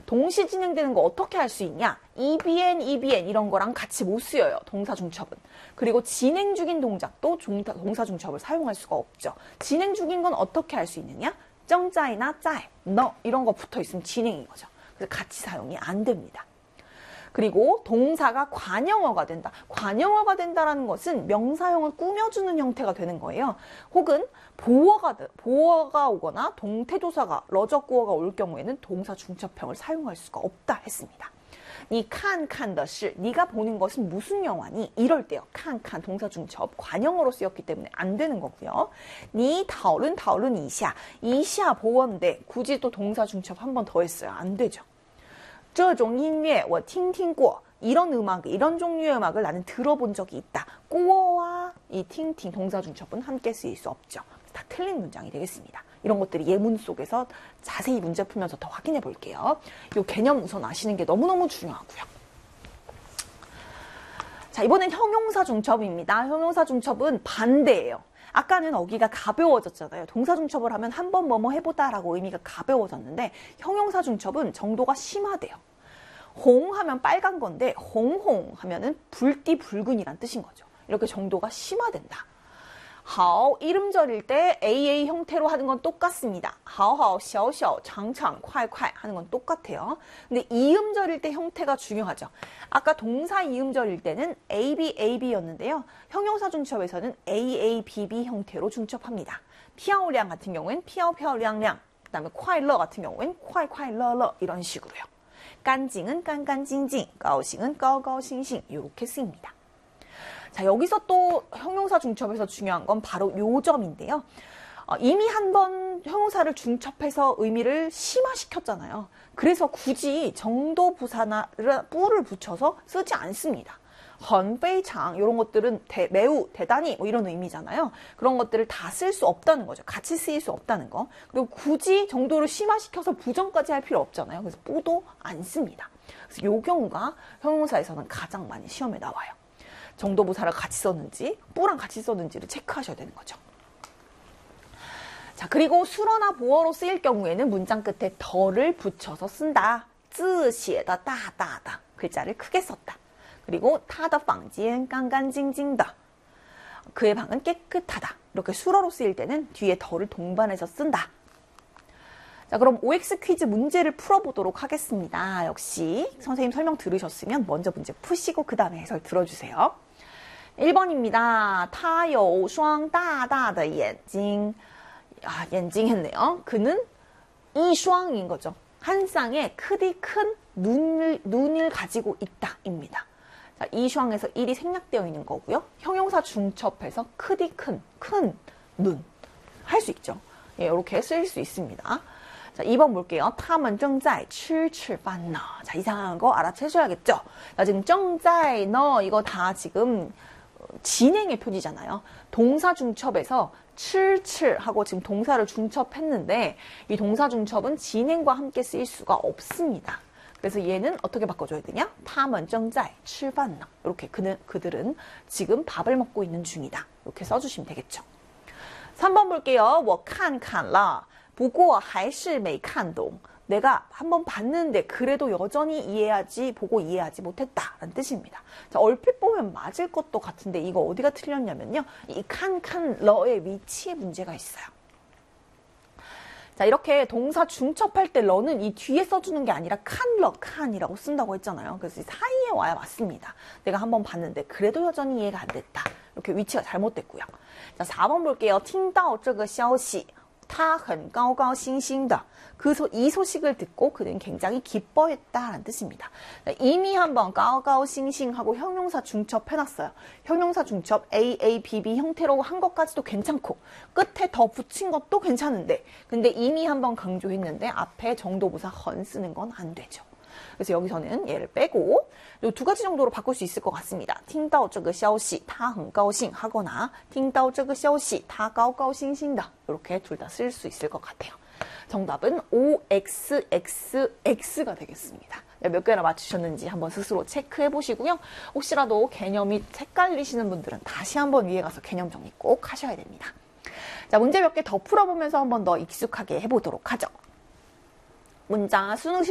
동시 진행되는 거 어떻게 할 수 있냐? EBN, EBN 이런 거랑 같이 못 쓰여요. 동사 중첩은. 그리고 진행 중인 동작도 동사 중첩을 사용할 수가 없죠. 진행 중인 건 어떻게 할 수 있느냐? 정자이나 짜이, 너 이런 거 붙어 있으면 진행인 거죠. 그래서 같이 사용이 안 됩니다. 그리고 동사가 관형어가 된다. 관형어가 된다라는 것은 명사형을 꾸며주는 형태가 되는 거예요. 혹은 보어가 오거나 동태조사가 러적구어가 올 경우에는 동사 중첩형을 사용할 수가 없다 했습니다. 니 칸칸的是 네가 보는 것은 무슨 영화니? 이럴 때요. 칸칸 동사 중첩 관형어로 쓰였기 때문에 안 되는 거고요. 니讨论一下 이샤 보어인데 굳이 또 동사 중첩 한 번 더 했어요. 안 되죠. 这种音乐我听听过 이런 음악, 이런 종류의 음악을 나는 들어본 적이 있다. 꾸어와 이 팅팅 동사 중첩은 함께 쓰일 수 없죠. 다 틀린 문장이 되겠습니다. 이런 것들이 예문 속에서 자세히 문제 풀면서 더 확인해 볼게요. 이 개념 우선 아시는 게 너무너무 중요하고요. 자, 이번엔 형용사 중첩입니다. 형용사 중첩은 반대예요. 아까는 어기가 가벼워졌잖아요. 동사 중첩을 하면 한번 뭐뭐 해보다라고 의미가 가벼워졌는데 형용사 중첩은 정도가 심하대요. 홍 하면 빨간 건데 홍홍 하면은 불띠 붉은이란 뜻인 거죠. 이렇게 정도가 심화된다. 하오 이름절일 때 AA 형태로 하는 건 똑같습니다. 하오하오, 샤오샤오, 장창, 콸콸 하는 건 똑같아요. 근데 이음절일 때 형태가 중요하죠. 아까 동사 이음절일 때는 AB였는데요. 형용사 중첩에서는 AABB 형태로 중첩합니다. 피아오량 같은 경우엔 피아오피아오량량, 그 다음에 콰일러 같은 경우엔 콰이콰이러러 이런 식으로요. 깐징은 깐깐징징, 까오싱은 까오까오싱싱 이렇게 쓰입니다. 자, 여기서 또 형용사 중첩에서 중요한 건 바로 요 점인데요. 이미 한번 형용사를 중첩해서 의미를 심화시켰잖아요. 그래서 굳이 정도 부사나 뿌를 붙여서 쓰지 않습니다. 很非常 이런 것들은 매우, 대단히 뭐 이런 의미잖아요. 그런 것들을 다 쓸 수 없다는 거죠. 같이 쓰일 수 없다는 거. 그리고 굳이 정도를 심화시켜서 부정까지 할 필요 없잖아요. 그래서 뿌도 안 씁니다. 그래서 요 경우가 형용사에서는 가장 많이 시험에 나와요. 정도 부사를 같이 썼는지 뿌랑 같이 썼는지를 체크하셔야 되는 거죠. 자, 그리고 수어나 보어로 쓰일 경우에는 문장 끝에 더를 붙여서 쓴다. 字写的大大的 글자를 크게 썼다. 그리고 他的房间干干净净的 그의 방은 깨끗하다. 이렇게 수어로 쓰일 때는 뒤에 더를 동반해서 쓴다. 자, 그럼 OX 퀴즈 문제를 풀어보도록 하겠습니다. 역시 선생님 설명 들으셨으면 먼저 문제 푸시고 그 다음에 해설 들어주세요. 1번입니다. 他有双大大的眼睛.眼睛 했네요. 그는 이双인 거죠. 한 쌍의 크디 큰 눈을 가지고 있다 입니다. 자, 이双에서 1이 생략되어 있는 거고요. 형용사 중첩해서 크디 큰 눈 할 수 있죠. 예, 이렇게 쓰일 수 있습니다. 자, 2번 볼게요. 他们正在吃饭呢. 자, 이상한 거 알아채셔야겠죠. 자, 지금 正在呢이거 다 지금 진행의 표지잖아요. 동사 중첩에서 吃 하고 지금 동사를 중첩했는데 이 동사 중첩은 진행과 함께 쓰일 수가 없습니다. 그래서 얘는 어떻게 바꿔줘야 되냐? 他们正在吃饭呢. 이렇게 그들은 지금 밥을 먹고 있는 중이다. 이렇게 써주시면 되겠죠. 3번 볼게요. 我看看了不过还是没看懂. 내가 한번 봤는데 그래도 여전히 보고 이해하지 못했다라는 뜻입니다. 자, 얼핏 보면 맞을 것도 같은데 이거 어디가 틀렸냐면요. 이 칸칸러의 위치에 문제가 있어요. 자, 이렇게 동사 중첩할 때 러는 이 뒤에 써주는 게 아니라 칸이라고 쓴다고 했잖아요. 그래서 이 사이에 와야 맞습니다. 내가 한번 봤는데 그래도 여전히 이해가 안 됐다. 이렇게 위치가 잘못됐고요. 자, 4번 볼게요. 听到这个消息他很高高兴兴的. 이 소식을 듣고 그는 굉장히 기뻐했다라는 뜻입니다. 이미 한번 가오가오싱싱하고 형용사 중첩해놨어요. 형용사 중첩 AABB 형태로 한 것까지도 괜찮고 끝에 더 붙인 것도 괜찮은데 근데 이미 한번 강조했는데 앞에 정도부사 헌 쓰는 건 안 되죠. 그래서 여기서는 얘를 빼고 이 두 가지 정도로 바꿀 수 있을 것 같습니다. 听到这个消息他很高兴 하거나 听到这个消息他高高兴兴的 이렇게 둘 다 쓸 수 있을 것 같아요. 정답은 OXXX가 되겠습니다. 몇 개나 맞추셨는지 한번 스스로 체크해 보시고요. 혹시라도 개념이 헷갈리시는 분들은 다시 한번 위에 가서 개념 정리 꼭 하셔야 됩니다. 자, 문제 몇 개 더 풀어보면서 한번 더 익숙하게 해보도록 하죠. 문장 수능